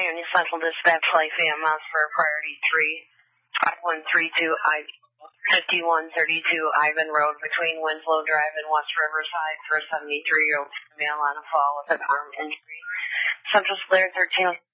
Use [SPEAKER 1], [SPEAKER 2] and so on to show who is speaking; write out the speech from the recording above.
[SPEAKER 1] Ionia Central Dispatch, Life AMS for Priority 3, 5132 Ivan Road between Winslow Drive and West Riverside for a 73-year-old female on a fall with an arm injury. Central Flare 13.